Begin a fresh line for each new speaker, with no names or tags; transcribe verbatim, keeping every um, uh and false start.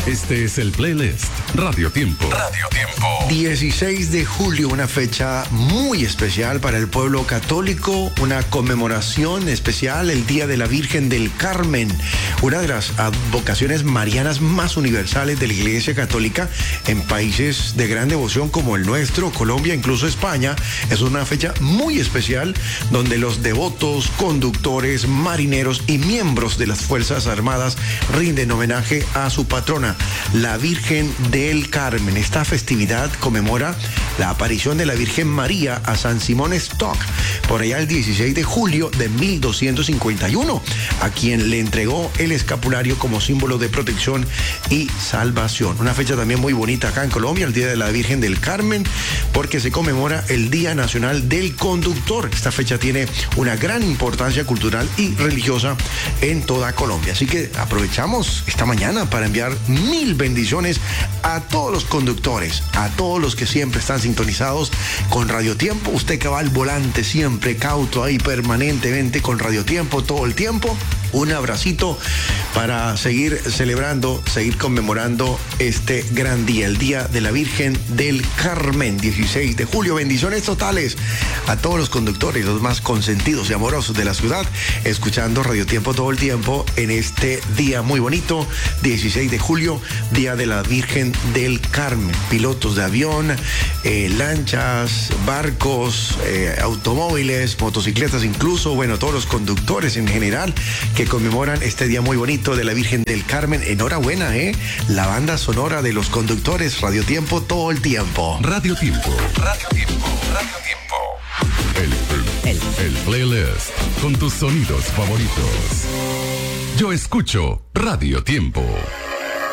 Este es el playlist Radio Tiempo. Radio Tiempo.
dieciséis de julio, una fecha muy especial para el pueblo católico, una conmemoración especial, el Día de la Virgen del Carmen, una de las advocaciones marianas más universales de la Iglesia Católica en países de gran devoción como el nuestro, Colombia, incluso España. Es una fecha muy especial donde los devotos, conductores, marineros y miembros de las Fuerzas Armadas rinden homenaje a su patrona, la Virgen del Carmen. Esta festividad conmemora la aparición de la Virgen María a San Simón Stock por allá el dieciséis de julio de mil doscientos cincuenta y uno, a quien le entregó el escapulario como símbolo de protección y salvación. Una fecha también muy bonita acá en Colombia, el Día de la Virgen del Carmen, porque se conmemora el Día Nacional del Conductor. Esta fecha tiene una gran importancia cultural y religiosa en toda Colombia. Así que aprovechamos esta mañana para enviar mil bendiciones a todos los conductores, a todos los que siempre están sintonizados con Radio Tiempo. Usted que va al volante siempre cauto ahí permanentemente con Radio Tiempo todo el tiempo. Un abracito para seguir celebrando, seguir conmemorando este gran día, el Día de la Virgen del Carmen, dieciséis de julio. Bendiciones totales a todos los conductores, los más consentidos y amorosos de la ciudad, escuchando Radio Tiempo todo el tiempo en este día muy bonito, dieciséis de julio, Día de la Virgen del Carmen. Pilotos de avión, eh, lanchas, barcos, eh, automóviles, motocicletas incluso, bueno, todos los conductores en general que conmemoran este día muy bonito de la Virgen del Carmen. Enhorabuena, ¿eh? La banda sonora de los conductores, Radio Tiempo todo el tiempo.
Radio Tiempo. Radio Tiempo. Radio Tiempo. El, el, el playlist con tus sonidos favoritos. Yo escucho Radio Tiempo.